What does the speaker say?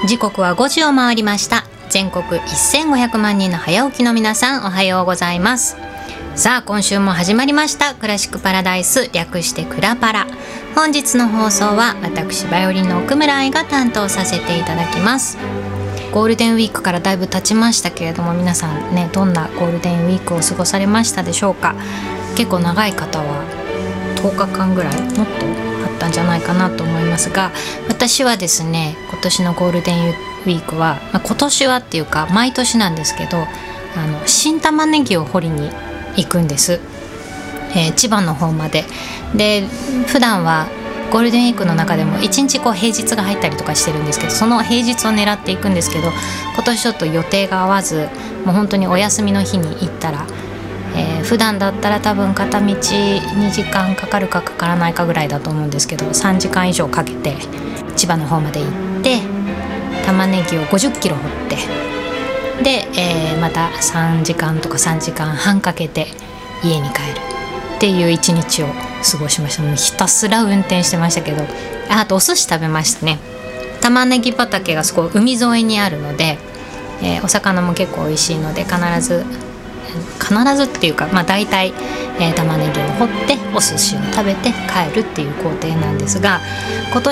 時刻は5時を回りました。全国1500万人の早起きの皆さん、おはようございます。さあ、今週も始まりましたクラシックパラダイス、略してクラパラ。本日の放送は私バイオリンの奥村愛が担当させていただきます。ゴールデンウィークからだいぶ経ちましたけれども、皆さんね、どんなゴールデンウィークを過ごされましたでしょうか。結構長い方は10日間ぐらいもっとあったんじゃないかなと思いますが、私はですね、今年のゴールデンウィークは、今年はっていうか毎年なんですけど、新玉ねぎを掘りに行くんです、千葉の方まで。で、普段はゴールデンウィークの中でも1日平日が入ったりとかしてるんですけど、その平日を狙っていくんですけど、今年ちょっと予定が合わず、もう本当にお休みの日に行ったら、普段だったら多分片道2時間かかるかかからないかぐらいだと思うんですけど、3時間以上かけて千葉の方まで行って、玉ねぎを50キロ掘って、で、また3時間とか3時間半かけて家に帰るっていう一日を過ごしました。もうひたすら運転してましたけど、あとお寿司食べましたね。玉ねぎ畑がそこ海沿いにあるので、お魚も結構美味しいので、必ずっていうか、大体、玉ねぎを掘ってお寿司を食べて帰るっていう工程なんですが、今